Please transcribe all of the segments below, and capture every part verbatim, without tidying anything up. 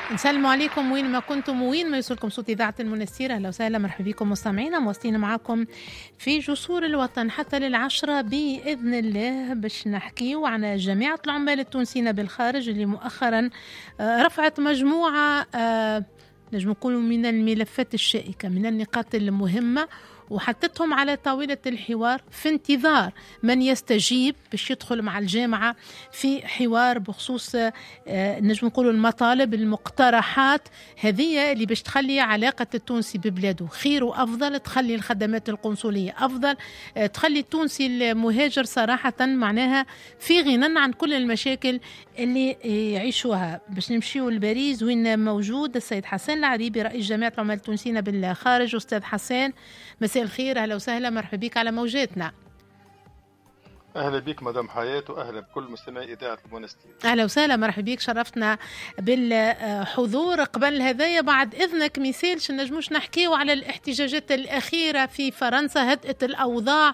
نسلموا عليكم وين ما كنتم وين ما يوصلكم صوت إذاعة المنستير. أهلا وسهلا، مرحبا بكم مستمعينا، مواصلين معكم في جسور الوطن حتى للعشرة بإذن الله، باش نحكيو عن جامعة العمال التونسيين بالخارج اللي مؤخرا رفعت مجموعة نجم نقولوا من الملفات الشائكة، من النقاط المهمة، وحطتهم على طاولة الحوار في انتظار من يستجيب باش يدخل مع الجامعة في حوار بخصوص نجم نقولوا المطالب المقترحات هذه اللي باش تخلي علاقة التونسي ببلاده خير وأفضل، تخلي الخدمات القنصلية أفضل، تخلي التونسي المهاجر صراحة معناها في غنى عن كل المشاكل اللي يعيشوها. باش نمشيو لباريس وين موجود السيد حسن العريبي رئيس جامعة العمال التونسيين بالخارج. أستاذ حسن مساء الخير، أهلا وسهلا، مرحبا بك على موجاتنا. أهلا بك مدام حياة، وأهلا بكل مستمعي إذاعة المنستير. أهلا وسهلا، مرحبا بك، شرفتنا بالحضور. قبل هذايا بعد إذنك مثالش نجموش نحكيو على الاحتجاجات الأخيرة في فرنسا، هدأت الأوضاع،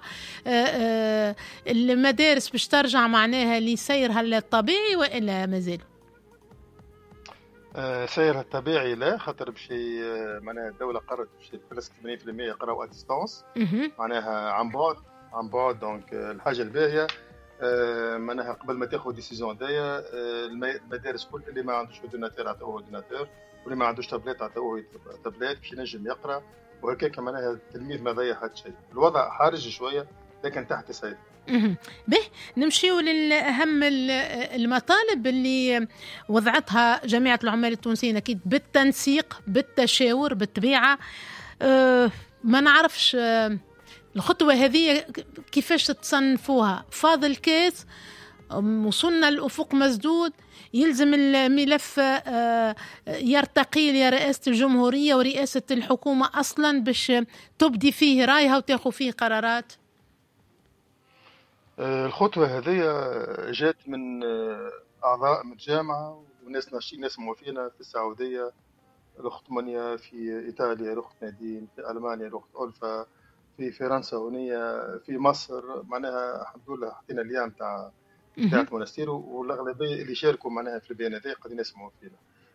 المدارس باش ترجع معناها لسيرها الطبيعي وإلا مازال؟ آه سيرها الطبيعي لا، خاطر بشي معناها الدولة قررت بشي بلس ثمانين بالمئة يقراو اديستانس، معناها عن بعد عن بعد. دونك الحاجة الباهية آه معناها قبل ما تاخذ ديسيزيون دايا آه المدارس كل اللي ما عندوش اورديناتور عطاوه اورديناتور، واللي ما عندوش تابلت عطاوه تابلت باش ينجم يقرا، وهكاك معناها التلميذ ما ضيع حتى شيء. الوضع حرج شوية لكن تحت سيطرة. به نمشيو للأهم المطالب اللي وضعتها جامعة العمال التونسيين، أكيد بالتنسيق بالتشاور بالطبيعة. أه ما نعرفش أه الخطوة هذه كيفاش تصنفوها؟ فاضل كاس، وصلنا الأفق مسدود، يلزم الملف أه يرتقي لرئاسة الجمهورية ورئاسة الحكومة أصلا باش تبدي فيه رايها وتاخذ فيه قرارات. الخطوة هذه جات من أعضاء من الجامعة وناس ناشطين، ناس موافقين في السعودية، الأخت منيا في إيطاليا، الأخت نادين في ألمانيا، الأخت ألفا في فرنسا هونية، في مصر. معناها الحمد لله حطينا الأيام تاع تاع المنستير، والأغلبية اللي شاركوا معناها في البيان هذا قد ناس موافقين.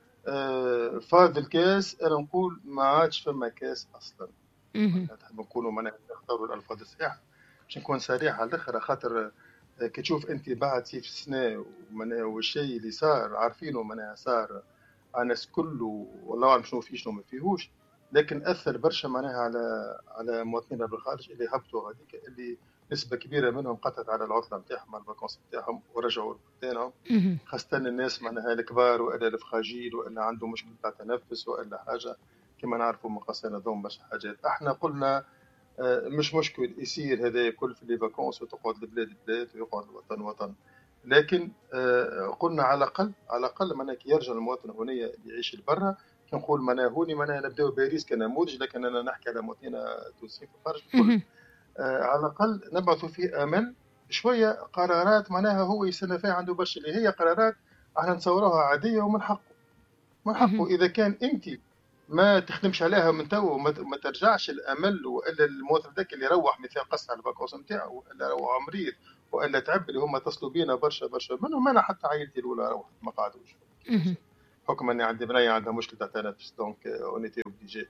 فاضل الكاس، أنا نقول ما عادش فما كاس أصلا. نحب نكونوا معناها نختاروا الألفاظ الصحيحة باش نكون صريح على الاخر، خاطر كي تشوف انت بعد سيف السنه والشيء اللي صار عارفينه معناها صار على الناس كله، والله اعلم شنو فيه شنو ما فيهوش، لكن اثر برشا معناها على على مواطنينا بالخارج اللي هبطوا هذيك، اللي نسبه كبيره منهم قطعت على العطله نتاعهم على الفاكونس نتاعهم ورجعوا لبلدانهم، خاصه الناس معناها الكبار والا الفخاجيل والا عنده مشكله تاع تنفس والا حاجه كما نعرفوا من قصينا ذوم برشا حاجات. احنا قلنا مش مشكل يصير هذا كل في لي فاكونس وتقعد البلاد بلاد ويقعد الوطن وطن، لكن قلنا على الاقل على الاقل معناها كي يرجع المواطن هنا يعيش لبرا، كنقول معناها هوني معناها نبداو باريس كنموذج، لكن انا نحكي على مواطنينا التونسيين في الخارج الكل، على الاقل نبعثوا فيه امل شويه. قرارات معناها هو يستنى فيها عنده برشا اللي هي قرارات احنا نصوروها عاديه ومن حقه من حقه اذا كان انت ما تخدمش عليها من تو وما ترجعش الامل، والا المواطن ذاك اللي روح مثال قص على الفاكونس نتاعو والا روح مريض والا تعب، اللي هما اتصلوا بينا برشا برشا منهم. انا حتى عائلتي الاولى روحت ما قعدوش حكم اني عندي بنيه عندها مشكله تاع تنفس، دونك اونيتي اوبليجي.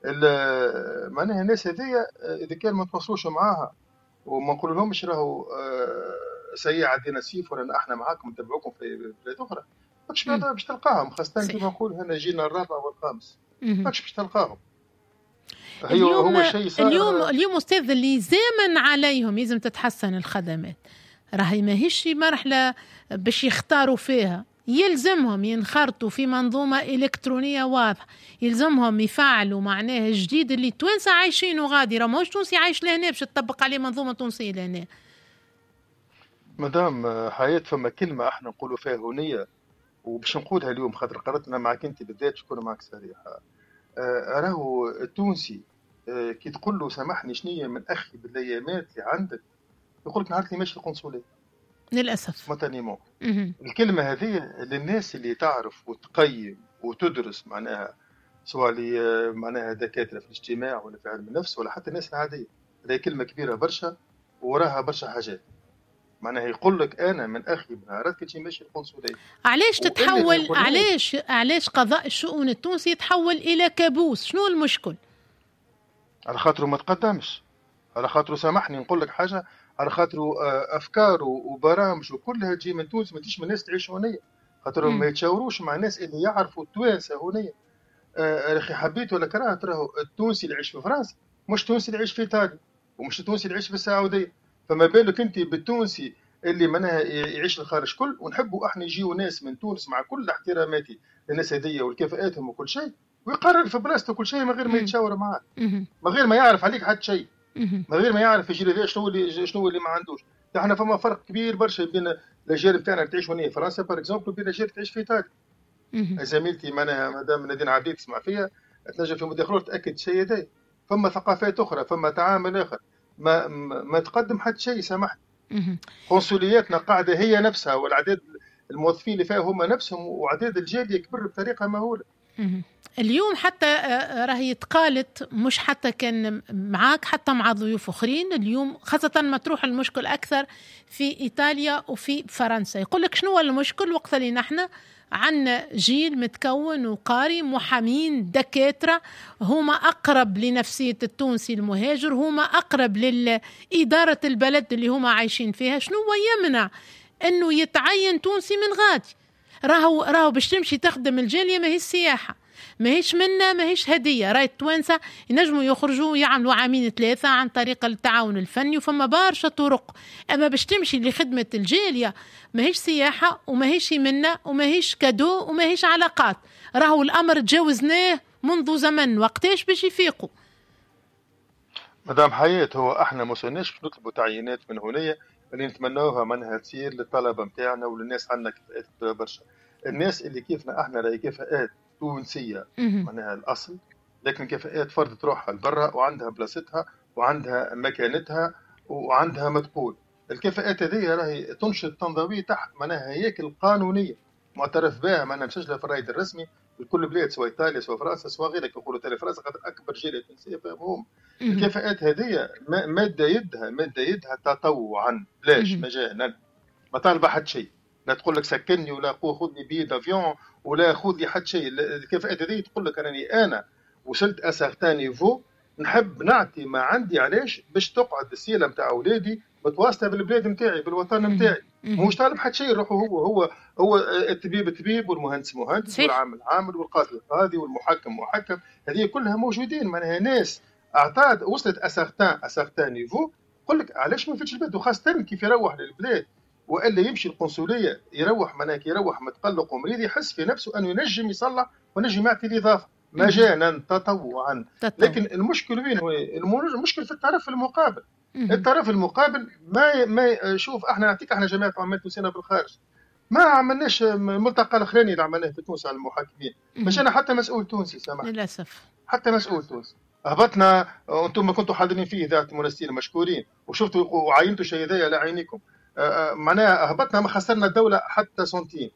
معناها الناس هذيا اذا كان ما تواصلوش معاها وما نقول لهمش راهو سيء عندنا سيف ولا احنا معاكم نتبعوكم في بلاد اخرى، ماكش باش تلقاهم، خاصه كما نقول هنا جينا الرابع والخامس ماكش باش تلقاهم. اليوم هو شيء صار اليوم اليوم استاذ اللي زامن عليهم لازم تتحسن الخدمات، راهي ماهيش مرحله باش يختاروا فيها، يلزمهم ينخرطوا في منظومه الكترونيه واضحه، يلزمهم يفعلوا معناه الجديد اللي توانسه عايشين وغادي، راه ماهوش تونسي عايش لهنا باش تطبق عليه منظومه تونسيه لهنا. مدام حياة فما كلمه احنا نقولوا فيها هونيه وباش نقولها اليوم خاطر قررتنا معك انت بالذات شكون معك صريحه. آه راهو التونسي آه كي تقول له سامحني شنية من اخي بالايامات اللي عندك، يقول لك نهار اللي ماشي القنصليه للاسف متانيمون. الكلمه هذه للناس اللي تعرف وتقيم وتدرس معناها، سواء اللي معناها دكاتره في الاجتماع ولا في علم النفس ولا حتى الناس العاديه، هذه كلمه كبيره برشا وراها برشا حاجات. معناها يقول لك انا من اخي بنهارات كي تجي ماشي القنصليه. علاش تتحول علاش علاش قضاء الشؤون التونسي يتحول الى كابوس؟ شنو المشكل؟ على خاطره ما تقدمش، على خاطره سامحني نقول لك حاجه، على خاطره افكاره وبرامجه كلها تجي من تونس، ما تجيش من ناس تعيش هنيه، خاطرهم ما يتشاوروش مع ناس اللي يعرفوا التوانسه هنيه. اخي حبيت ولا كرهت راهو التونسي اللي يعيش في فرنسا مش التونسي اللي يعيش في ايطاليا، ومش التونسي اللي يعيش في السعوديه، فما بالك انت بالتونسي اللي منها يعيش الخارج كل. ونحبوا احنا يجيو ناس من تونس مع كل احتراماتي للناس هذيا والكفاءاتهم وكل شيء، ويقرر في بلاصته كل شيء من غير ما يتشاور معاك، من غير ما يعرف عليك حتى شيء، من غير ما يعرف يجري فيه شنو اللي شنو اللي ما عندوش. احنا فما فرق كبير برشا بين الاجيال نتاعنا اللي تعيش هنا في فرنسا باغ اكزومبل وبين الاجيال اللي تعيش في ايطاليا. زميلتي معناها مدام نادين عبيد تسمع فيها تنجم في مداخلات تاكد شيء هذا. فما ثقافات اخرى، فما تعامل اخر، ما ما تقدم حتى شيء سامحني. قنصلياتنا قاعده هي نفسها، والعدد الموظفين اللي فيها هم نفسهم، وعدد الجاليه يكبر بطريقه مهوله. اليوم حتى راهي تقالت، مش حتى كان معاك، حتى مع ضيوف اخرين اليوم، خاصه ما تروح المشكل اكثر في ايطاليا وفي فرنسا. يقول لك شنو المشكل وقت اللي نحن عندنا جيل متكون وقاري، محامين، دكاترة، هما أقرب لنفسية التونسي المهاجر، هما أقرب لإدارة البلد اللي هما عايشين فيها. شنو يمنع أنه يتعين تونسي من غادي؟ راهو راهو باش تمشي تخدم الجالية، ما هي السياحة، ما هيش منا، ما هيش هدية. راي التوانسة ينجموا يخرجوا يعملوا عامين ثلاثة عن طريق التعاون الفني، وفما برشا طرق. أما باش تمشي لخدمة الجالية ما هيش سياحة، وما هيش منا، وما هيش كادو، وما هيش علاقات. راهو الأمر تجاوزناه منذ زمن، وقتاش باش يفيقوا؟ مدام حياة، هو احنا ما وصلناش باش نطلبوا تعيينات من هنايا اللي نتمنوها منها تصير للطلبة نتاعنا وللناس. عندنا كفاءات برشا، الناس اللي كيفنا احنا راهي كفاءات تونسية معناها الأصل، لكن كفاءات فرضت روحها لبرا وعندها بلاصتها وعندها مكانتها وعندها مدخول. الكفاءات هذه راهي تنشط تنضوي تحت معناها هياكل قانونية معترف بها، معناها مسجلة في الرائد الرسمي لكل بلاد، سواء إيطاليا سواء فرنسا سواء غيرك. يقولوا إيطاليا فرنسا خاطر أكبر جالية تونسية فيهم. الكفاءات هذه مادة يدها مادة يدها تطوعا، بلاش مجانا، ما طالبة حد شيء، لا تقول لك سكنني ولا خذ لي بي دافيون ولا خذ لي حد شيء. الكفاءات هذه تقول لك انني انا وصلت اسارتان نيفو، نحب نعطي ما عندي، علاش؟ باش تقعد السيله نتاع اولادي متواصله بالبلاد نتاعي بالوطن نتاعي. مش طالب حد شيء، روحه هو هو هو الطبيب الطبيب والمهندس مهندس والعامل عامل والقاضي قاضي والمحكم محكم، هذه كلها موجودين. معناها ناس اعتاد وصلت اسارتان اسارتان نيفو، يقول لك علاش ما فيش البلاد، وخاصه كيف يروح للبلاد والا يمشي القنصليه يروح معناها يروح متقلق ومريض، يحس في نفسه انه ينجم يصلح ونجم يعطي الاضافه مجانا تطوعا. لكن المشكل وين هو؟ المشكل في الطرف المقابل. الطرف المقابل ما ما شوف، احنا نعطيك احنا جماعه عمال تونسينا بالخارج ما عملناش الملتقى الاخراني اللي عملناه في تونس على المحاكمين، مش انا حتى مسؤول تونسي سامح للاسف، حتى مسؤول تونسي. هبطنا انتم ما كنتوا حاضرين فيه اذاعه المنستير مشكورين، وشفتوا وعينتوا شيء هذايا على عينيكم. معناها هبطنا ما خسرنا الدوله حتى سنتيم،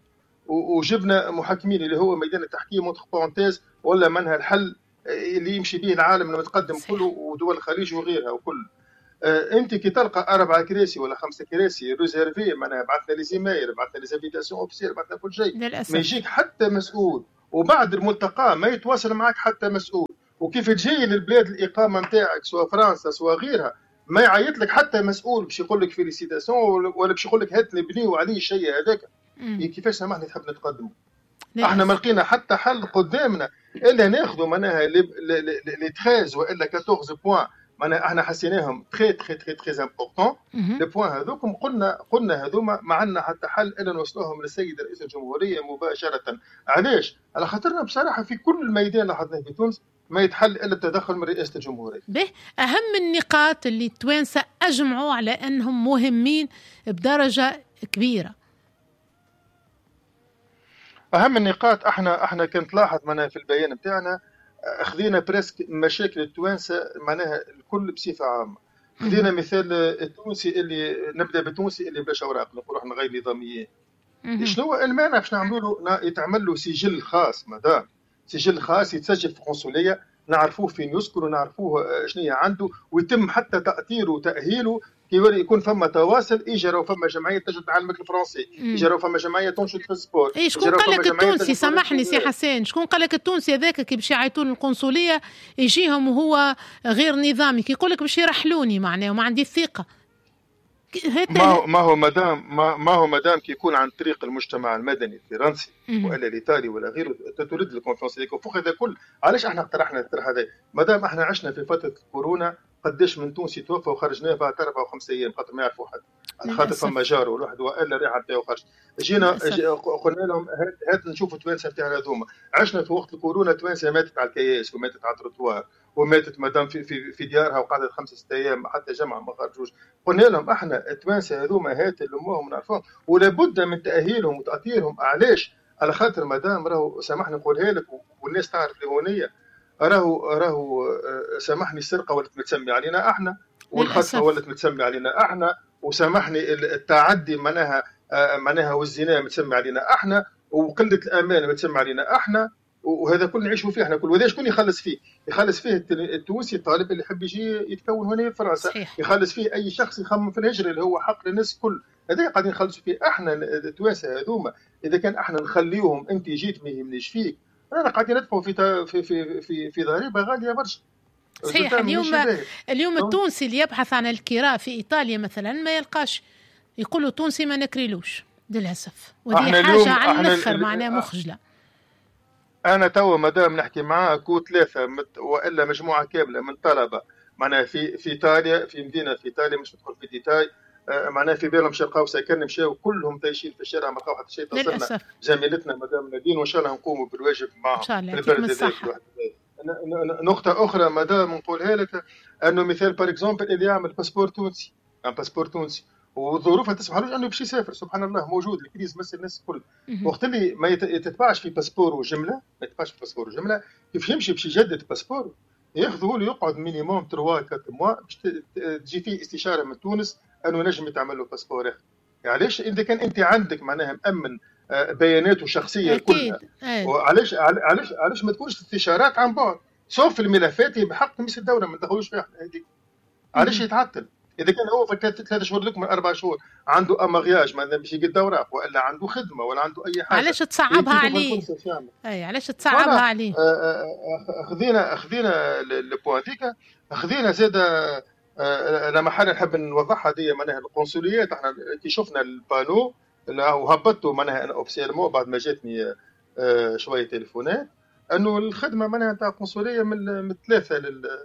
وجبنا محاكمين اللي هو ميدان التحكيم وونتر بارونتيز ولا منها الحل اللي يمشي به العالم المتقدم كله ودول الخليج وغيرها وكل. انت كي تلقى اربعه كراسي ولا خمسه كراسي ريزيرفي، معناها بعثنا لي زيمايل، بعثنا لي زانفيتاسيون اوفيسيال، بعثنا كل شيء، ما يجيك حتى مسؤول، وبعد الملتقى ما يتواصل معك حتى مسؤول. وكيف تجي للبلاد الاقامه نتاعك سواء فرنسا سواء غيرها، ما يعيط لك حتى مسؤول باش يقول لك فيليسيتاسيون ولا باش يقول لك هات نبنيو عليه الشيء هذاك. كيفاش سامحني تحب نتقدموا؟ احنا ما لقينا حتى حل قدامنا الا ناخذوا معناها لي تريز والا أربعطاش بوان، معناها احنا حسيناهم تري تري تري تري امبورطون لي بوان هذوكم. قلنا قلنا هذوما ما عندنا حتى حل الا نوصلوهم للسيد رئيس الجمهوريه مباشره. علاش؟ على خاطرنا بصراحه في كل ميدان لاحظناه في تونس ما يتحل الا التدخل من رئاسه الجمهوريه. به اهم النقاط اللي التوانسه اجمعوا على انهم مهمين بدرجه كبيره. اهم النقاط احنا احنا كنت تلاحظ معناها في البيان نتاعنا خذينا بريسك مشاكل التوانسه معناها الكل بصفه عامه. خذينا مثال التونسي اللي نبدا بالتونسي اللي بلاش اوراق، نقولوا احنا غير نظاميين. شنو المانع باش نعملوا له يتعمل له سجل خاص، مدام سجل خاص يتسجل في القنصليه، نعرفوه فين يسكن ونعرفوه شنو عنده، ويتم حتى تاطيره وتاهيله كي يكون فما تواصل، يجي راهو فما جمعيه تجي تعلمك الفرنسي، يجي راهو فما جمعيه تنشط في السبور. اي شكون قال لك التونسي؟ سامحني سي حسين، شكون قال لك التونسي هذاك كي باش يعيطوا للقنصليه يجيهم وهو غير نظامي، كي يقول لك باش يرحلوني معناه وما عندي الثقه. ما هو ما هو مدام ما, ما هو مدام كي يكون عن طريق المجتمع المدني الفرنسي والا الايطالي ولا غيره تريد الكونفرنس هذيك وفوق هذا كل. علاش احنا اقترحنا الطرح هذا؟ مادام احنا عشنا في فتره الكورونا قداش من تونسي توفى وخرجناه بعد اربع وخمس ايام خاطر ما يعرفوا حد، على خاطر فما جاره والواحد والا ريحه نتاعو خرج. جينا قلنا لهم هات نشوفوا توانسه نتاعنا هذوما. عشنا في وقت الكورونا توانسه ماتت على الكياس وماتت على التروتوار وماتت مدام في في في ديارها وقعدت خمسة ستة ايام حتى جمعه ما خرجوش. قلنا لهم احنا التوانسه هذوما هات اللي امهم نعرفوهم ولابد من تاهيلهم وتاطيرهم. علاش؟ على خاطر مدام راهو سامحني نقولها لك والناس تعرف الهونيه، راهو راهو سامحني السرقه ولات متسمي علينا احنا، والخطفه ولات متسمي علينا احنا، وسامحني التعدي معناها معناها والزنا متسمي علينا احنا، وقله الامان متسمي علينا احنا، وهذا كل نعيشوا فيه احنا كل. وهذا شكون يخلص فيه؟ يخلص فيه التونسي الطالب اللي يحب يجي يتكون هنا في فرنسا، يخلص فيه اي شخص يخمم في الهجره اللي هو حق للناس الكل. هذا قاعدين نخلصوا فيه احنا التوانسه هذوما. اذا كان احنا نخليوهم انت جيت ما يهمنيش فيك، انا قاعدين ندفعوا في في في في, في ضريبه غاليه برشا. صحيح. اليوم اليوم التونسي اللي يبحث عن الكراء في ايطاليا مثلا ما يلقاش، يقولوا تونسي ما نكريلوش للاسف، وهذه حاجه على الاخر معناها مخجله. انا توا مادام نحكي معاك وثلاثه مت... والا مجموعه كامله من طلبه معناها في في ايطاليا، في مدينه في ايطاليا مش ندخل في ديتاي، آه معناها في بالهم شلقاو سكن مشاو كلهم تايشين في الشارع ما لقاو حتى شيء. توصلنا زميلتنا مدام نادين وان شاء الله نقوموا بالواجب معهم ان شاء الله. البلد هذاك. نقطه اخرى مدام نقولها لك، انه مثال بار اكزومبل اللي يعمل باسبور تونسي، يعني باسبور تونسي وظروفها تسمح له انه باش يسافر، سبحان الله موجود الكريز مس الناس الكل. وقت اللي ما يتتبعش في باسبور وجمله، ما يتبعش في باسبور وجمله، كيف يمشي باش يجدد باسبور ياخذوا له يقعد مينيموم ثلاثة أربعة موا باش تجي فيه استشاره من تونس انه نجم يتعمل له باسبور اخر. يعني علاش؟ اذا كان انت عندك معناها مامن بياناته الشخصيه كلها، وعلاش علاش علاش ما تكونش استشارات عن بعد سوف الملفات بحق تمس الدوله ما ندخلوش فيها هذيك. علاش يتعطل؟ اذا كان هو في ثلاث شهور لك من اربع شهور عنده امغياج ما باش يقد اوراق ولا عنده خدمه ولا عنده اي حاجه، علاش تصعبها عليه؟ اي علاش تصعبها عليه؟ خذينا خذينا البوان ذيك، خذينا زاد انا محل نحب نوضحها دي معناها القنصليات. احنا كي شفنا البانو وهبطوا معناها انا اوفسيالمون بعد ما جاتني شويه تليفونات انه الخدمه معناها تاع القنصليه من ثلاثه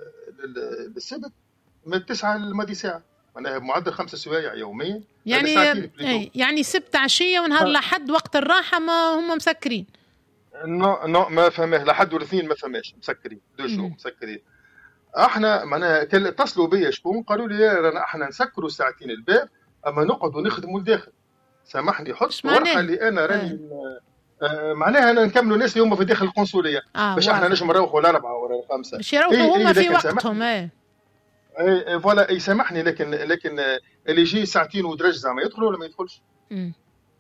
للسبت من تسعة للماضي ساعة، معناها بمعدل خمسة سوايع يوميا. يعني اي يعني سبت عشية ونهار لحد وقت الراحة ما هم مسكرين. نو نو ما فهمش لحد والاثنين ما فهمش مسكرين دو جو مسكرين. احنا معناها اتصلوا بيا شكون قالوا لي رانا احنا نسكروا ساعتين الباب اما نقعدوا نخدموا لداخل. سامحني حط ورقة اللي انا راني آه معناها انا نكملوا الناس اللي هم في داخل القنصلية آه باش احنا نجم نروحوا الاربعة ولا الخمسة باش يروحوا هما في وقتهم. ايه اي فوالا يسامحني لكن لكن اللي يجي ساعتين ودرج زعما يدخل ولا ما يدخلش؟ امم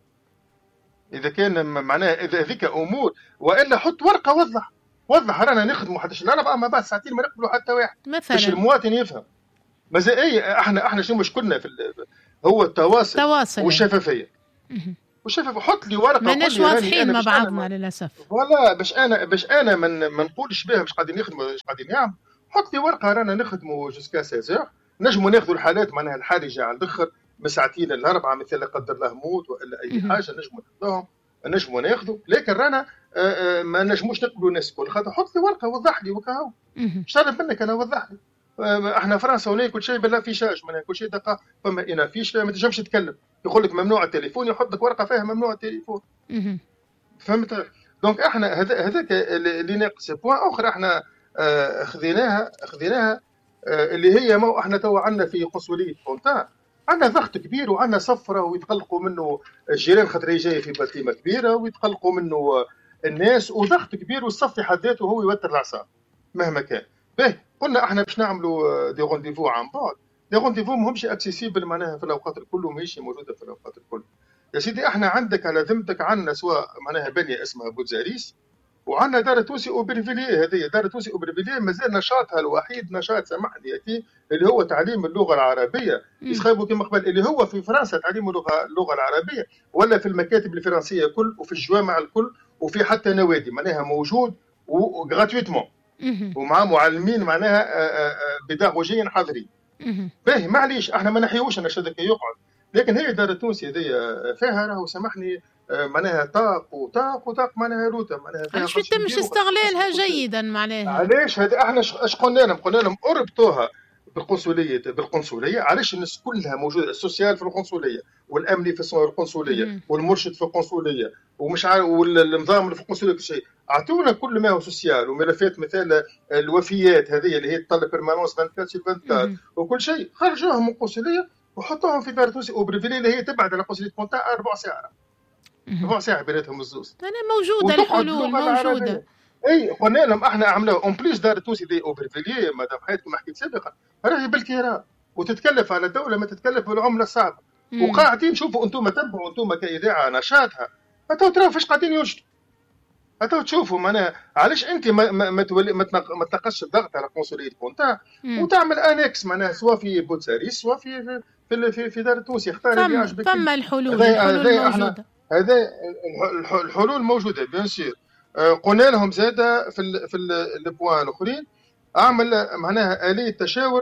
اذا كان معناها اذا هذيك امور والا حط ورقه وضح وضح رانا نخدموا حتى الاربعه ما بعد ساعتين ما نقبلوا حتى واحد مثلا باش المواطن يفهم. مازال اي احنا احنا شنو مشكلنا في هو التواصل التواصل والشفافيه. والشفافيه حط لي ورقه ماناش واضحين مع بعضنا للاسف. فوالا باش انا باش انا ما نقولش بها باش قاعدين نخدموا باش قاعدين نعمل. حط لي ورقه رانا نخدموا جوسكا ستة نجموا ناخذوا الحالات معناها الحرجه على الاخر من ساعتين الاربعه مثل لا قدر الله موت والا اي حاجه نجموا ناخذوهم نجموا ناخذوا، لكن رانا ما نجموش نقبلوا الناس الكل. خاطر حط لي ورقه وضح لي وكاهو شرب منك انا وضح لي. احنا فرنسا هنا كل شيء بلا فيشاج معناها كل شيء دقه فما انا فيش ما تنجمش تتكلم يقول لك ممنوع التليفون يحط لك ورقه فيها ممنوع التليفون. فهمت؟ دونك احنا هذاك اللي ناقص. بوان اخر احنا آه خذيناها خذيناها آه اللي هي ما احنا تو عندنا في قنصليه فونتان عندنا ضغط كبير وعندنا صفره ويتقلقوا منه الجيران خاطر هي جايه في باتيمه كبيره ويتقلقوا منه الناس وضغط كبير والصف في حد ذاته هو يوتر الاعصاب مهما كان. باهي قلنا احنا باش نعملوا دي رونديفو عن بعد. دي رونديفو ماهمش اكسيسيبل معناها في الاوقات الكل وماهيش موجوده في الاوقات الكل. يا سيدي احنا عندك على ذمتك عندنا سواء معناها بنيه اسمها بوتزاريس وعندنا دار تونسي اوبرفيليه، هذه دار تونسي اوبرفيليه مازال نشاطها الوحيد نشاط سامحني ياتي اللي هو تعليم اللغه العربيه، يسخيبوا كما قبل اللي هو في فرنسا تعليم اللغه اللغه العربيه، ولا في المكاتب الفرنسيه الكل وفي الجوامع الكل وفي حتى نوادي معناها موجود وغراتويتمون ومع معلمين معناها بيداغوجيا حاضرين. باهي معليش احنا ما نحيوش انا شدك يقعد، لكن هي دار التونسي هذه فيها راهو سامحني معناها طاق وطاق وطاق معناها روتا معناها علاش ما يتمش استغلالها جيدا معناها؟ علاش هذا احنا اش قلنا لهم؟ قلنا لهم اربطوها بالقنصليه بالقنصليه، علاش الناس كلها موجوده، السوسيال في القنصليه والامني في القنصليه والمرشد في القنصليه ومش عارف والنظام في القنصليه كل شيء، اعطونا كل ما هو سوسيال وملفات مثل الوفيات هذه اللي هي تطلب بيرمانونس أربعة وعشرين سور أربعة وعشرين وكل شيء، خرجوهم من القنصليه وحطوهم في دار تونسي اوبرفيلي اللي هي تبعد على قنصليه بونتا أربع ساعات ربع ساعه بيناتهم الزوز. انا موجوده الحلول موجوده. اي قلنا لهم احنا عملوها اون بليس دار تونسي دي اوبرفيلي مادام حياتكم حكيت سابقا راهي بالكيرا وتتكلف على الدوله ما تتكلف بالعمله الصعبه، وقاعدين شوفوا انتم تبعوا انتم كاذاعه نشاطها هاتوا تراو فاش قاعدين ينشطوا، هاتوا تشوفوا معناها علاش انت ما ما ما, ما تنقصش الضغط على قنصليه بونتا وتعمل انكس معناها سواء في بوتساريس سواء في في في, في دار تونسي اختار اللي يعجبك. ثم الحلول الحلول موجوده. هذا الحلول موجوده بيان سير. قلنا لهم زاده في ال في البوان الاخرين اعمل معناها اليه تشاور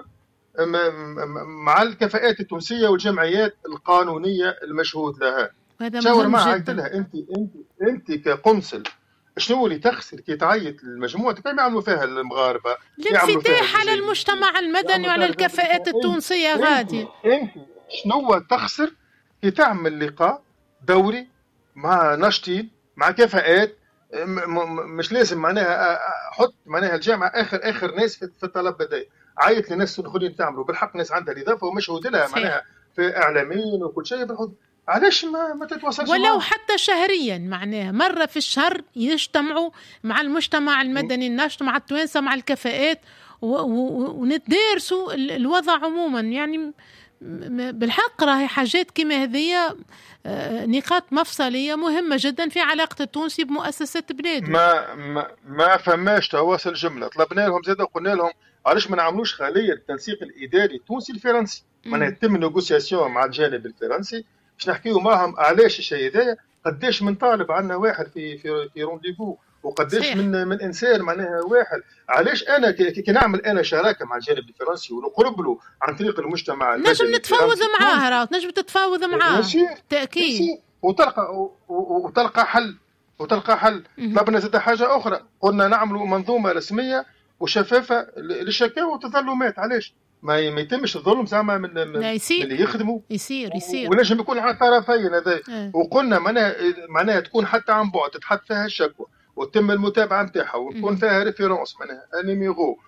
مع الكفاءات التونسيه والجمعيات القانونيه المشهود لها. شاور معها قلت لها انت انت انت كقنصل شنو اللي تخسر كي تعيط للمجموعه كيف يعملوا فيها المغاربه؟ الانفتاح على المجتمع المدني وعلى الكفاءات التونسيه غادي. انت شنو تخسر كي تعمل لقاء دوري مع ناشطين مع كفاءات مش لازم معناها حط معناها الجامعه اخر اخر ناس في الطلب بدايه عيط لناس الاخرين تعملوا بالحق ناس عندها الاضافه ومشهود لها معناها في اعلاميين وكل شيء بالحضور. علاش ما ما تتواصلش ولو معهم؟ حتى شهريا معناها مره في الشهر يجتمعوا مع المجتمع المدني الناشط مع التوانسه مع الكفاءات ونتدارسوا الوضع عموما. يعني بالحق راهي حاجات كما هذه نقاط مفصليه مهمه جدا في علاقه التونسي بمؤسسات بلاده. ما ما ما فماش تواصل جمله. طلبنا لهم زاد وقلنا لهم علاش ما نعملوش خليه التنسيق الاداري التونسي الفرنسي معناها يتم نيغوسياسيون مع الجانب الفرنسي باش نحكيو معهم علاش الشيء هذايا قداش من طالب عندنا واحد في في في رونديفو وقداش من من انسان معناها واحد. علاش انا كي نعمل انا شراكه مع الجانب الفرنسي ونقرب له عن طريق المجتمع نجم نتفاوض معاه راه نجم تتفاوض معاه تاكيد وتلقى وتلقى حل وتلقى حل. طلبنا زاد حاجه اخرى قلنا نعملوا منظومه رسميه وشفافه للشكاوى والتظلمات. علاش ما يتمش الظلم زعما من, من اللي يخدموا يصير يصير ونجم يكون على طرفين هذا اه. وقلنا معناها معناها تكون حتى عن بعد تتحط فيها الشكوى وتتم المتابعه نتاعها ويكون فيها ريفيرونس معناها نيميرو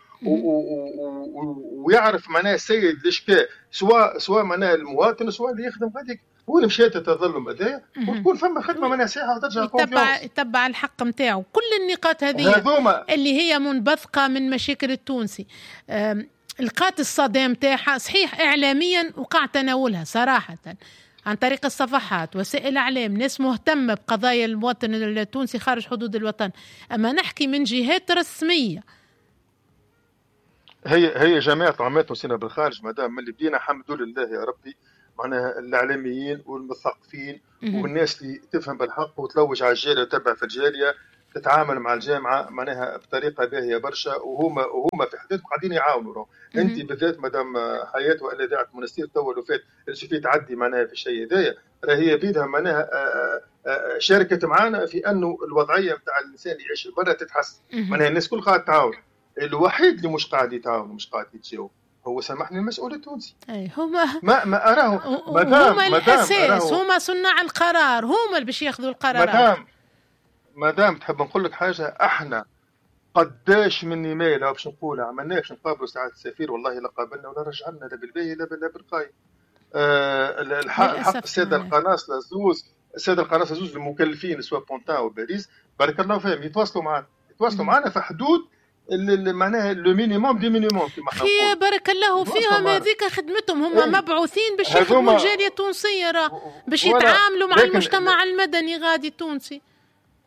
ويعرف معناها السيد الاشكاء سواء سواء معناها المواطن سواء اللي يخدم غاديك وين مشات التظلم هذايا وتكون فما خدمه معناها صحيحه وترجع يتبع يتبع الحق نتاعو. كل النقاط هذه اللي هي منبثقه من مشاكل التونسي لقات الصدى نتاعها صحيح اعلاميا وقع تناولها صراحه عن طريق الصفحات وسائل الاعلام ناس مهتمه بقضايا المواطن التونسي خارج حدود الوطن. اما نحكي من جهات رسميه هي هي جماعه عامات تونسيين بالخارج مادام من اللي بدينا الحمد لله يا ربي معناها الاعلاميين والمثقفين والناس اللي تفهم بالحق وتلوج على الجاليه وتتبع في الجاليه تتعامل مع الجامعه معناها بطريقه باهيه برشا وهما وهما في حدود قاعدين يعاونوا. انت بالذات مدام حياه والا اذاعه منستير تو الوفات اللي شفتي تعدي معناها في الشيء هذايا راهي بيدها معناها شاركت معنا في انه الوضعيه نتاع الانسان اللي يعيش برا تتحسن. معناها الناس كل قاعد تعاون. الوحيد اللي مش قاعد يتعاون ومش قاعد يتجاوب هو سامحني المسؤول التونسي. اي هما ما ما اراه هما الاساس هما صناع القرار هما اللي باش ياخذوا القرارات. مدام مدام تحب نقول لك حاجه احنا قداش من ايميل باش نقولها عملناش نقابلوا ساعه السفير والله لا قابلنا ولا رجعنا لا بالباهي لا بالقايم. أه الحق الساده القناصله زوز الساده القناصله زوز المكلفين سواء بونتا او باريس بارك الله فيهم يتواصلوا معنا يتواصلوا معنا في حدود معناها لو مينيموم دي مينيموم كما احنا نقولوا. بارك الله فيهم هذيك خدمتهم هم ايه. مبعوثين باش يخدموا الجاليه التونسيه راه باش يتعاملوا مع المجتمع المدني غادي التونسي.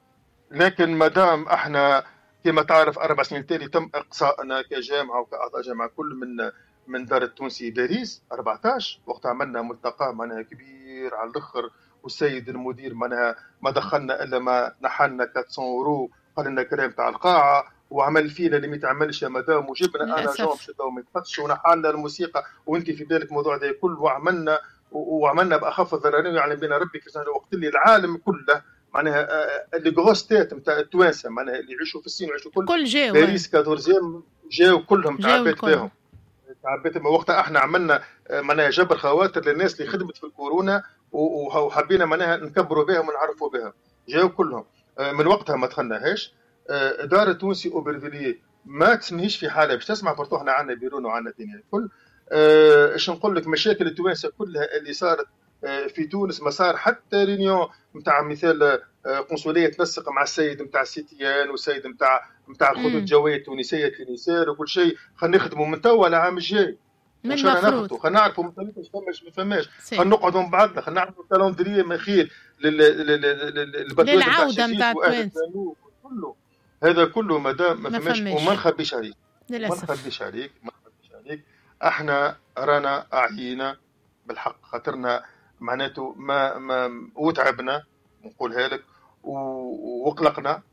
لكن ما دام احنا كما تعرف اربع سنين تالي تم اقصائنا كجامعه وكاعضاء جامعه كل من من دار التونسي باريس أربعطاش، وقت عملنا ملتقى معناها كبير على الاخر، والسيد المدير معناها ما دخلنا الا ما نحلنا أربعمائة يورو، قال لنا كلام تاع القاعه وعمل فينا اللي ما يتعملش يا مدام، وجبنا انا جون باش ما يتفتش ونحلنا الموسيقى وانت في بالك الموضوع ده كل، وعملنا وعملنا باخف الضررين يعني بين ربي في وقت اللي العالم كله معناها اللي غوستات نتاع التوانسه معناها اللي يعيشوا في الصين ويعيشوا كل كل جاو باريس كادورزيام جاو كلهم، تعبت كلهم. بهم تعبت بهم. وقتها احنا عملنا معناها جبر خواطر للناس اللي خدمت في الكورونا وحبينا معناها نكبروا بهم ونعرفوا بهم، جاو كلهم. من وقتها ما دخلناهاش. دار التونسي اوبرفيليي ما تسميش في حاله باش تسمع برضو احنا عندنا بيرون وعندنا الدنيا الكل. ايش نقول لك، مشاكل التوانسه كلها اللي صارت في تونس ما صار حتى رينيون نتاع مثال قنصليه تنسق مع السيد نتاع السيتيان والسيد نتاع نتاع الخطوط الجويه التونسيه تونسير وكل شيء. خلينا نخدموا من توا العام الجاي من مش انا ناخذوا، خلينا نعرفوا من فماش فماش ما فماش، خلينا نقعدوا مع بعضنا، خلينا نعرفوا الكالندريه مخير للعوده نتاع التوانسه كله. هذا كله مادام ما فماش وما نخبيش عليك للاسف ما نخبيش عليك ما نخبيش عليك احنا رانا اعينا بالحق، خاطرنا معناته ما ما وتعبنا نقولها لك وقلقنا،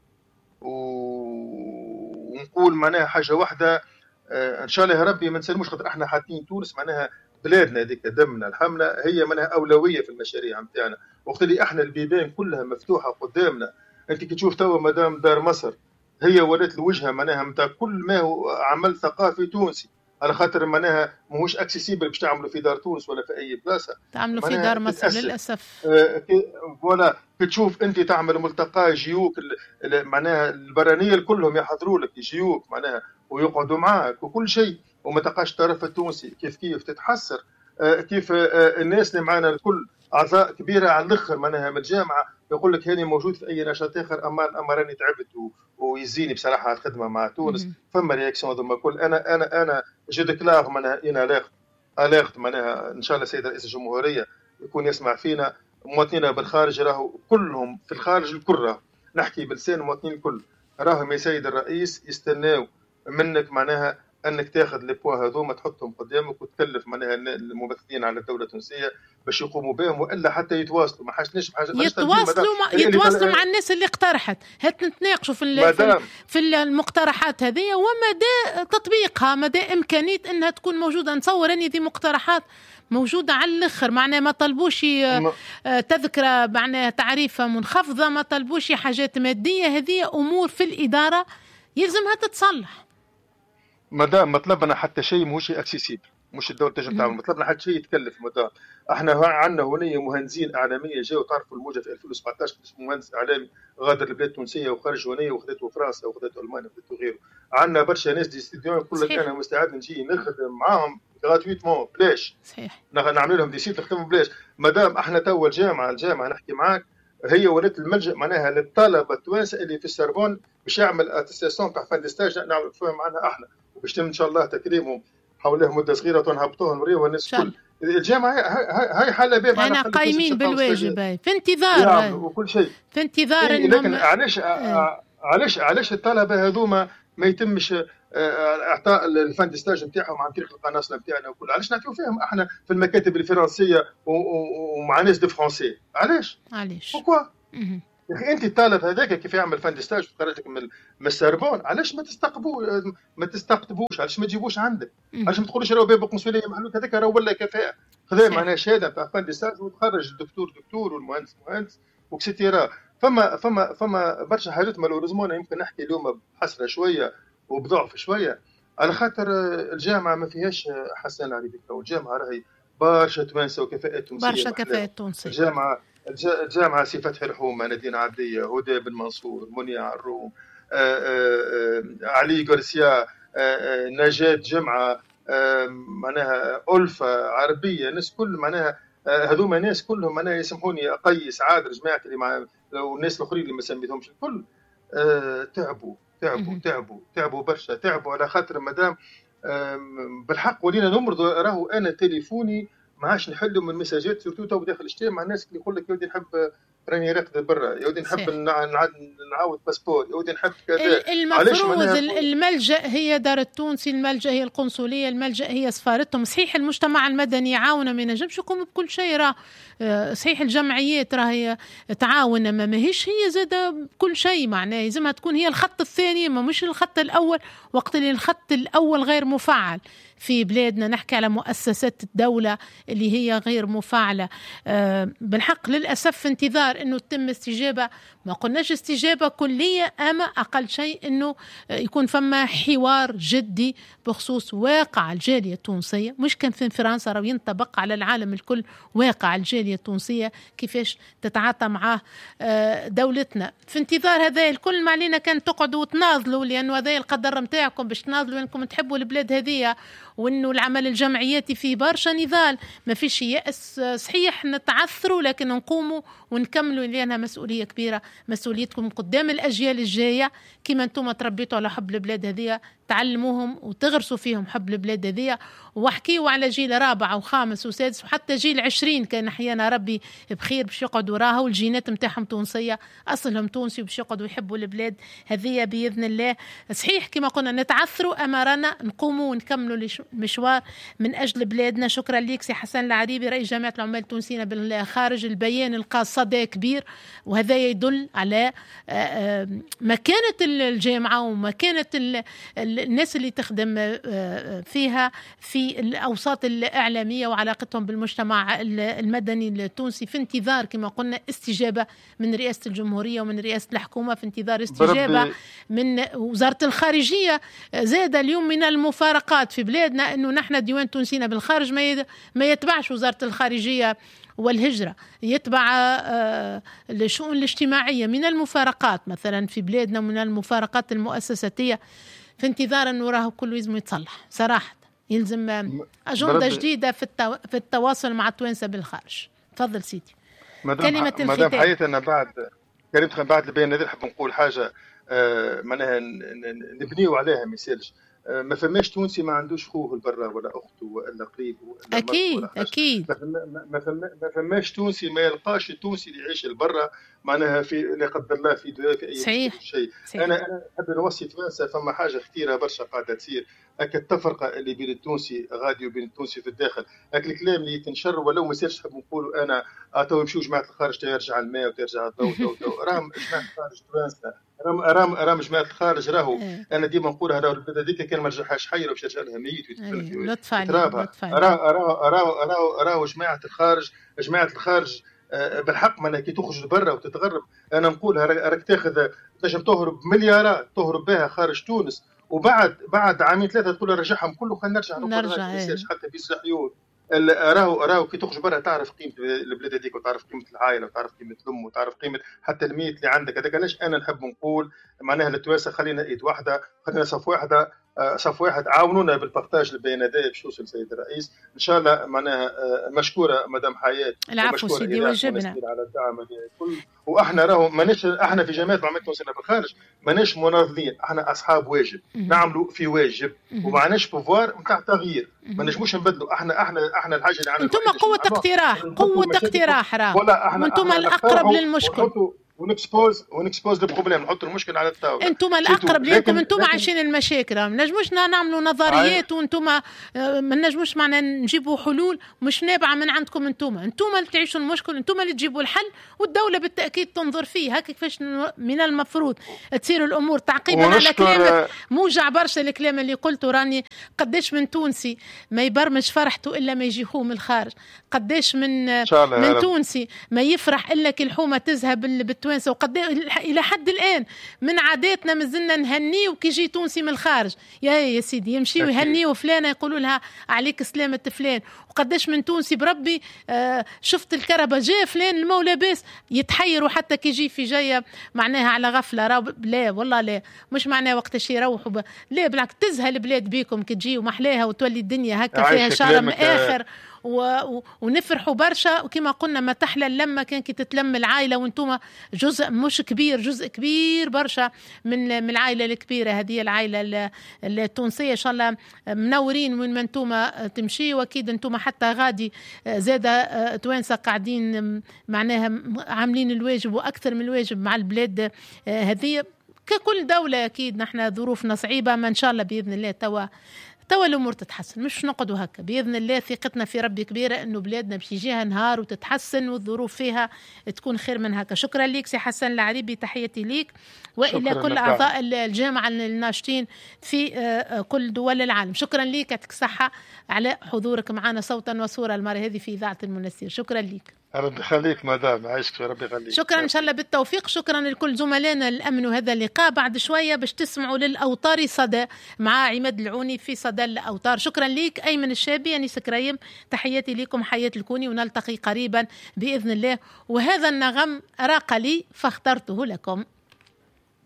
ونقول معناها حاجه واحده اه ان شاء الله يا ربي ما نسلموش، خاطر احنا حاطين تونس معناها بلادنا هذيك دمنا الحمله هي معناها اولويه في المشاريع نتاعنا، وقت اللي احنا البيبان كلها مفتوحه قدامنا. انت كي تشوف توا مدام دار مصر هي ولات الوجهه معناها نتاع كل ما هو عمل ثقافي تونسي، على خاطر معناها ماهوش اكسيسيبل باش تعملوا في دار تونس ولا في اي بلاصه، تعملوا في دار مصر للاسف. آه فوالا كي تشوف انت تعمل ملتقى جيوك معناها البرانيه كلهم يحضروا لك جيوك معناها ويقعدوا معاك وكل شيء، وما تلقاش الطرف التونسي كيف كيف تتحسر. آه كيف آه الناس اللي معنا الكل اعضاء كبيره على الاخر معناها من الجامعه يقول لك هاني موجود في اي نشاط اخر، اما اما راني تعبت ويزيني بصراحه الخدمه مع تونس. فما رياكسيون ذوما كل. انا انا انا جو ديكلار معناها انا لاخت الاخت معناها ان شاء الله سيد رئيس الجمهوريه يكون يسمع فينا، مواطنينا بالخارج راهو كلهم في الخارج الكل، نحكي بلسان المواطنين الكل راهم يا سيد الرئيس يستناو منك معناها انك تاخذ لي بوا هذوما تحطهم قدامك وتكلف معناها الممثلين على الدوله التونسيه باش يقوموا بهم، والا حتى يتواصلوا ما حاجناش بحاجه يتواصلوا مع يتواصلوا مع الناس اللي اقترحت، هات نتناقشوا في في المقترحات هذه ومدى تطبيقها، مدى امكانيه انها تكون موجوده. نتصور ان دي مقترحات موجوده على الاخر، معناها ما طلبوش تذكره معناها تعريفه منخفضه، ما طلبوش حاجات ماديه، هذه امور في الاداره يلزمها تتصلح. مادام مطلبنا حتى شيء ماهوش اكسيسيبل، مش الدوله تنجم تعمل مطلبنا حتى شيء يتكلف. مدام احنا عندنا هنا مهندسين اعلاميه جاوا تعرفوا الموجه في ألفين وسبعطاش مهندس اعلامي غادر البلاد التونسيه وخرج هنا وخذته فرنسا وخذته المانيا وخذته غيره. عندنا برشا ناس دي ستوديون يقول لك انا مستعد نجي نخدم معاهم غراتويتمون بلاش، صحيح نعمل لهم دي سيت نخدموا بلاش. مادام احنا توا الجامعه الجامعه نحكي معاك هي ولات الملجا معناها للطلبه التوانسه اللي في السربون باش يعمل اتستاسيون تاع فان دي ستاج نعمل فيهم معنا احنا، وباش تم ان شاء الله تكريمهم حواليه مده صغيره ونهبطوهم ونوريهم الناس الكل. الجامعه هاي حاله باب احنا قايمين بالواجب، هاي في انتظار وكل شيء في انتظار إيه لكن علاش علاش علاش الطلبه هذوما ما يتمش اعطاء الفان دي ستاج نتاعهم عن طريق القناصله نتاعنا وكل، علاش نعطيو فيهم احنا في المكاتب الفرنسيه ومع ناس دو فرونسي؟ علاش علاش بوكوا يا اخي انت الطالب هذاك كيف يعمل فان دي ستاج وتخرج لك من السربون، علاش ما تستقبوش ما تستقطبوش؟ علاش ما تجيبوش عندك؟ علاش ما تقولوش راهو باب القنصليه محلوك هذاك راهو ولا كفاءه خذا معناها شهاده تاع فان دي ستاج وتخرج الدكتور دكتور والمهندس مهندس وكسيتيرا. فما فما فما برشا حاجات مالوريزمون يمكن نحكي اليوم بحسره شويه وبضعف شويه، على خاطر الجامعه ما فيهاش حسان عريبي، والجامعه راهي برشا توانسه وكفاءات تونسيه برشا كفاءات تونسيه. الجامعه الجامعه سي فتحي الحومه، نادين عبديه، هدى بن منصور، منيا عروم، آآ آآ علي غارسيا، نجاة جمعه، معناها ألفة عربيه، ناس كل معناها هذوما ناس كلهم معناها يسمحوني قيس عادل جماعه اللي مع والناس الاخرين اللي ما سميتهمش الكل تعبوا تعبوا تعبوا تعبوا برشا، تعبوا على خاطر مدام بالحق ولينا نمرضوا. راهو انا تليفوني ما عادش نحلوا من مساجات سورتو تو داخل الاجتماع مع الناس اللي يقول لك يا ودي نحب راني راقد برا، يودي نحب نعاود باسبور، يودي نحب كذا. المفروض الملجأ هي دار التونسي، الملجأ هي القنصلية، الملجأ هي سفارتهم. صحيح المجتمع المدني يعاون، ما ينجمش يقوم بكل شيء، راه صحيح الجمعيات راهي تعاون، ما ماهيش هي زادة بكل شيء، معناه لازمها تكون هي الخط الثاني ما مش الخط الأول، وقت اللي الخط الأول غير مفعل في بلادنا. نحكي على مؤسسات الدولة اللي هي غير مفاعلة. أه بالحق للأسف في انتظار أنه تتم استجابة، ما قلناش استجابة كلية، أما أقل شيء أنه يكون فما حوار جدي بخصوص واقع الجالية التونسية، مش كان في فرنسا، راه ينطبق على العالم الكل واقع الجالية التونسية كيفاش تتعاطى معاه دولتنا. في انتظار هذا الكل ما علينا كان تقعدوا وتناضلوا، لأنه هذا القدر متاعكم باش تناضلوا، أنكم تحبوا البلاد هذه، وأنه العمل الجمعياتي فيه برشا نضال، ما فيش يأس. صحيح نتعثروا لكن نقوموا ونكملوا، لأنها مسؤولية كبيرة، مسؤوليتكم قدام الأجيال الجاية. كما أنتم تربيتوا على حب البلاد هذه، تعلموهم وتغرسوا فيهم حب البلاد هذه، واحكيوا على جيل رابع وخامس وسادس وحتى جيل عشرين كان أحيانا ربي بخير باش يقعدوا وراها، والجينات متاعهم تونسية، أصلهم تونسي، باش يقعدوا يحبوا البلاد هذه بإذن الله. صحيح كما قلنا نتعثروا، أما رانا نقوموا ونكملوا المشوار من أجل بلادنا. شكرا لك سي حسن العريبي رئيس جامعة العمال التونسيين بالخارج. البيان لقى صدى كبير، وهذا يدل على مكانة الجامعة ومكانة الناس اللي تخدم فيها في الأوساط الإعلامية وعلاقتهم بالمجتمع المدني التونسي. في انتظار كما قلنا استجابة من رئاسة الجمهورية ومن رئاسة الحكومة، في انتظار استجابة من وزارة الخارجية. زاد اليوم من المفارقات في بلادنا أنه نحن ديوان تونسينا بالخارج ما يتبعش وزارة الخارجية والهجرة، يتبع الشؤون الاجتماعية. من المفارقات مثلا في بلادنا، من المفارقات المؤسساتية، في انتظار أنه راه كله يلزم يتصلح صراحة. يلزم أجندة جديدة في, التو... في التواصل مع التوانسة بالخارج. تفضل سيدي. كلمة الختام. مدام حياتي أنا بعد كلمة بعد البيان هذا نحب نقول حاجة آه معناها نبنيو عليها مثالش. آه ما فماش تونسي ما عندوش خوه البرا ولا أخته ولا قريب ولا أكيد أكيد. ما, فما ما, فما ما فماش تونسي ما يلقاش التونسي اللي يعيش البرا معناها في لا قدر الله في في أي صحيح. شيء. صحيح. أنا أنا نحب نوصي توانسة فما حاجة كثيرة برشا قاعدة تصير. هك التفرقة اللي بين التونسي غادي وبين التونسي في الداخل، هك الكلام اللي تنشر ولو ما يصيرش نحب نقولوا أنا تو يمشيو جماعة الخارج ترجع الماء وترجع الضوء تو تو راهم جماعة الخارج توانسة، راهم راهم راهم جماعة الخارج راهو. أنا ديما نقولها راهو البلاد هذيك كان ما رجعهاش حي ولا باش يرجع لها ميت ويتدفن في ترابها. راهو راهو راهو راهو جماعة الخارج جماعة الخارج بالحق معناها كي تخرج لبرا وتتغرب. أنا نقولها راك تاخذ تنجم تهرب مليارات تهرب بها خارج تونس، وبعد بعد عامين ثلاثه تقول رجعهم كله خلينا نرجع نرجع ايه. حتى في صحيون راهو راهو كي تخرج برا تعرف قيمه البلاد هذيك، وتعرف قيمه العائله، وتعرف قيمه الام، وتعرف قيمه حتى الميت اللي عندك. هذاك علاش انا نحب نقول معناها التوانسه خلينا ايد واحده، خلينا صف واحده صف واحد. عاونونا بالبارتاج البيان هذا باش يوصل السيد الرئيس ان شاء الله. معناها مشكوره مدام حياه. العفو سيدي واجبنا على الدعم الكل. واحنا راهو ماناش احنا في جماعه العمال التونسيه بالخارج ماناش مناضلين، احنا اصحاب واجب نعملوا في واجب، ومعناش بوفوار نتاع تغيير، ما نجموش نبدلوا. احنا احنا احنا الحاجه اللي عندنا انتم قوه اقتراح، قوه اقتراح راه وانتم الاقرب للمشكل. ونكسبوز ونكسبوز البروبليم، نحط المشكل على الطاوله. انتم الاقرب لكم، انتم عايشين المشاكل. ما نجموش نعملوا نظريات وانتم ما نجموش معنا نجيبوا حلول مش نابعه من عندكم. انتم انتم اللي تعيشوا المشكل، انتم اللي تجيبوا الحل، والدوله بالتاكيد تنظر فيه. هكا كيفاش من المفروض تصير الامور. تعقيبا على كلامك موجع برشا الكلام اللي قلته، راني قداش من تونسي ما يبرمج فرحته الا ما يجيهو من الخارج، قداش من من تونسي ما يفرح الا كي الحومه تذهب بالتونسي. وقد إلى حد الآن من عاداتنا مازلنا نهنيه وكي يجي تونسي من الخارج يا يا سيدي يمشي ويهنيه وفلانة يقولوا لها عليك سلامة فلان. وقداش من تونسي بربي آه شفت الكربة جاء فلان المولى باس يتحيروا حتى كي يجي في جاية معناها على غفلة. لا والله لا، مش معناه وقت شي يروحوا ب... لا بالعكس تزهل البلاد بيكم كي تجي ومحلاها وتولي الدنيا هكا فيها شرم آخر و... و... ونفرحوا برشا. وكما قلنا ما تحلى اللمة كان كي تتلم العائلة، وانتم جزء مش كبير، جزء كبير برشا من من العائلة الكبيرة هذه العائلة التونسية. إن شاء الله منورين وين ما انتم تمشي، واكيد انتم وانتم حتى غادي زادة توانسة قاعدين معناها عاملين الواجب وأكثر من الواجب مع البلاد هذه. ككل دولة أكيد نحن ظروفنا صعيبة، ما إن شاء الله بإذن الله توا توا الأمور تتحسن، مش نقعدوا هكا بإذن الله. ثقتنا في ربي كبيرة إنه بلادنا باش يجيها نهار وتتحسن والظروف فيها تكون خير من هكا. شكرا ليك سي حسن العريبي، تحياتي ليك وإلى كل لك أعضاء الجامعة الناشطين في كل دول العالم. شكرا ليك، يعطيك الصحة على حضورك معنا صوتا وصورة المرة هذه في إذاعة المنستير. شكرا ليك. ربي يخليك مدام، عايشك ربي يخليك. شكرا ان شاء الله بالتوفيق. شكرا لكل زملائنا الامن. وهذا اللقاء بعد شويه باش تسمعوا للاوتار صدى مع عماد العوني في صدى الاوتار. شكرا ليك ايمن الشابي، انيس كريم، تحياتي لكم، حياة الكوني، ونلتقي قريبا باذن الله. وهذا النغم راق لي فاخترته لكم.